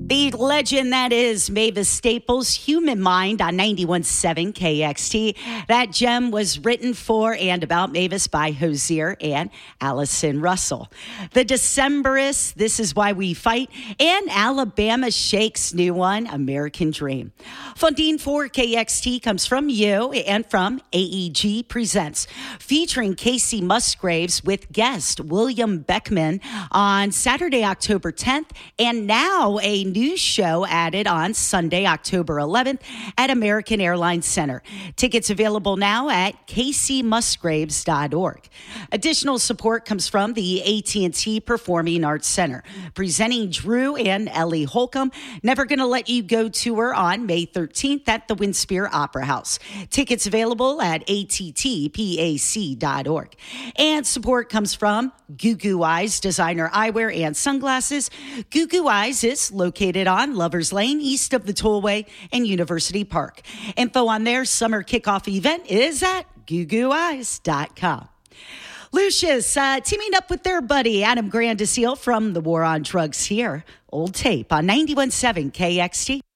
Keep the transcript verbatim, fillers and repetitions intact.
The legend that is Mavis Staples' Human Mind on ninety-one point seven K X T. That gem was written for and about Mavis by Hozier and Allison Russell. The Decemberists, This Is Why We Fight, and Alabama Shake's new one, American Dream. Funding for K X T comes from you and from A E G Presents, featuring Casey Musgraves with guest William Beckman on Saturday, October tenth, and now a new show added on Sunday, October eleventh at American Airlines Center. Tickets available now at casey musgraves dot org. Additional support comes from the A T and T Performing Arts Center, presenting Drew and Ellie Holcomb, Never Gonna Let You Go tour on May thirteenth at the Winspear Opera House. Tickets available at A T T pac dot org. And support comes from Goo Goo Eyes, designer eyewear and sunglasses. Goo Goo Eyes is located on Lovers Lane, east of the Tollway and University Park. Info on their summer kickoff event is at goo goo eyes dot com. Lucius uh, teaming up with their buddy Adam Grandiseel from the War on Drugs here. Old Tape on ninety-one point seven K X T.